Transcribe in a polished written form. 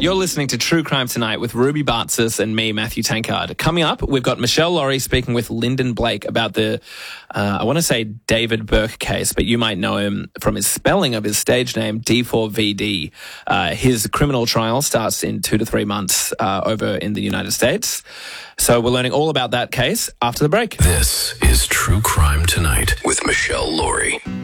You're listening to True Crime Tonight with Ruby Bartzis and me, Matthew Tankard. Coming up, we've got Michelle Laurie speaking with Lyndon Blake about the, I want to say David Burke case, but you might know him from his spelling of his stage name, D4VD. His criminal trial starts in 2 to 3 months over in the United States. So we're learning all about that case after the break. This is True Crime Tonight with Michelle Laurie.